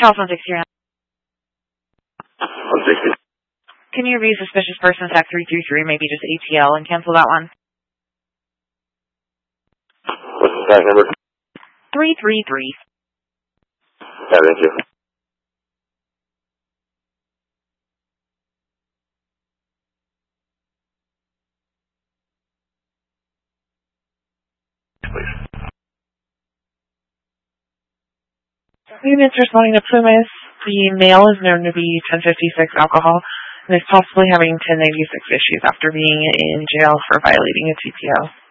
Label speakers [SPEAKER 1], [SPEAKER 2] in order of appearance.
[SPEAKER 1] California 63.
[SPEAKER 2] 160.
[SPEAKER 1] Can you read suspicious person tag 333, maybe just ATL, and cancel that one?
[SPEAKER 2] What's the tag number?
[SPEAKER 1] 333.
[SPEAKER 2] Yeah, thank you.
[SPEAKER 3] Units responding to Plymouth. The male is known to be 1056 alcohol and is possibly having 1096 issues after being in jail for violating a TPO.